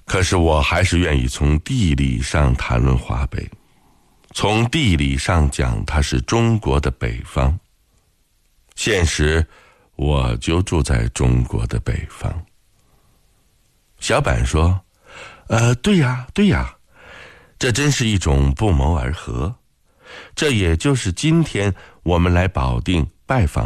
可是我还是愿意从地理上谈论华北，从地理上讲它是中国的北方。现实我就住在中国的北方。小板说，对呀，这真是一种不谋而合。这也就是今天我们来保定拜访